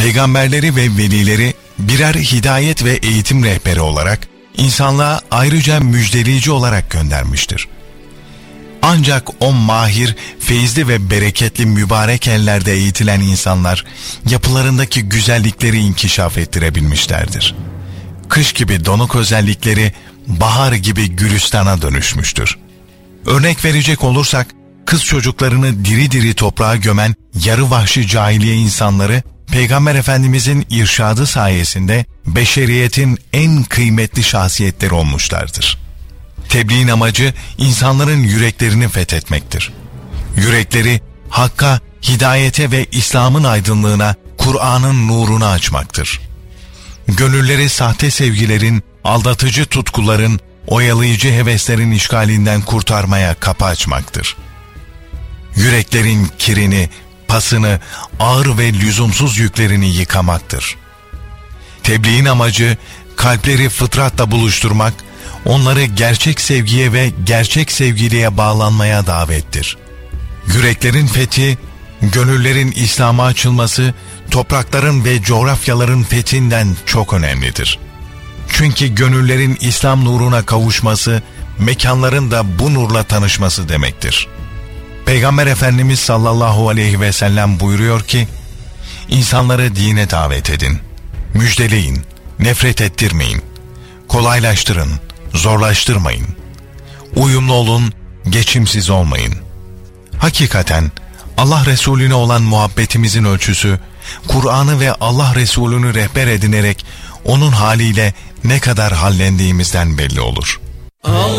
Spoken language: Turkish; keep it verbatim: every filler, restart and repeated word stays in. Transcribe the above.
Peygamberleri ve velileri birer hidayet ve eğitim rehberi olarak insanlığa ayrıca müjdeleyici olarak göndermiştir. Ancak o mahir, feyizli ve bereketli mübarek ellerde eğitilen insanlar yapılarındaki güzellikleri inkişaf ettirebilmişlerdir. Kış gibi donuk özellikleri bahar gibi gülistana dönüşmüştür. Örnek verecek olursak, kız çocuklarını diri diri toprağa gömen yarı vahşi cahiliye insanları Peygamber Efendimizin irşadı sayesinde beşeriyetin en kıymetli şahsiyetleri olmuşlardır. Tebliğin amacı insanların yüreklerini fethetmektir. Yürekleri hakka, hidayete ve İslam'ın aydınlığına, Kur'an'ın nuruna açmaktır. Gönülleri sahte sevgilerin, aldatıcı tutkuların, oyalayıcı heveslerin işgalinden kurtarmaya kapı açmaktır. Yüreklerin kirini, pasını, ağır ve lüzumsuz yüklerini yıkamaktır. Tebliğin amacı kalpleri fıtratla buluşturmak, onları gerçek sevgiye ve gerçek sevgiliye bağlanmaya davettir. Yüreklerin fethi, gönüllerin İslam'a açılması, toprakların ve coğrafyaların fethinden çok önemlidir. Çünkü gönüllerin İslam nuruna kavuşması, mekanların da bu nurla tanışması demektir. Peygamber Efendimiz sallallahu aleyhi ve sellem buyuruyor ki, İnsanları dine davet edin, müjdeleyin, nefret ettirmeyin, kolaylaştırın, zorlaştırmayın, uyumlu olun, geçimsiz olmayın. Hakikaten Allah Resulüne olan muhabbetimizin ölçüsü, Kur'an'ı ve Allah Resulünü rehber edinerek onun haliyle ne kadar hallendiğimizden belli olur.